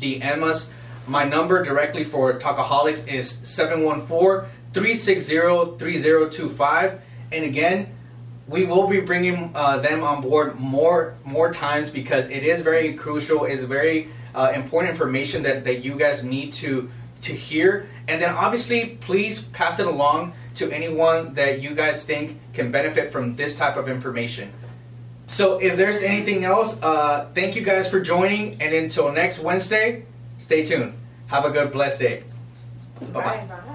DM us. My number directly for Talkaholics is 714-360-3025. And again, we will be bringing them on board more times because it is very crucial. It's very important information that you guys need to hear. And then obviously, please pass it along to anyone that you guys think can benefit from this type of information. So if there's anything else, thank you guys for joining. And until next Wednesday, stay tuned. Have a good, blessed day. Bye-bye. Bye.